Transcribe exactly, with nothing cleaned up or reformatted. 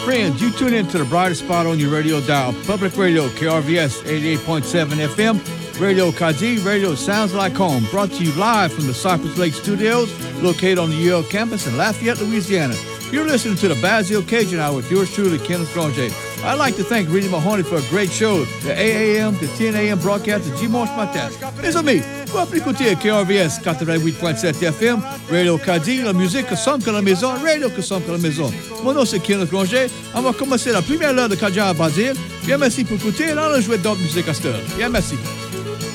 Friends, you tune in to the brightest spot on your radio dial. Public Radio, K R V S eighty-eight point seven F M. Radio Kazi, Radio Sounds Like Home. Brought to you live from the Cypress Lake Studios, located on the U L campus in Lafayette, Louisiana. You're listening to the Bazio Cajun Hour with yours truly, Kenneth Granger. I'd like to thank Rita Mahoney for a great show. The A A M, the ten A M broadcast de Dimanche Matin. Les amis, vous pouvez écouter K R V S quatre-vingt-huit point sept F M, Radio Kazi, la musique que sonne que la maison, Radio que sonne que la maison. Mon nom c'est Kenneth Granger. On va commencer la première heure de Kaja à Basile. Bien merci pour écouter. Là, on va jouer d'autres musiques à cette heure. Bien merci.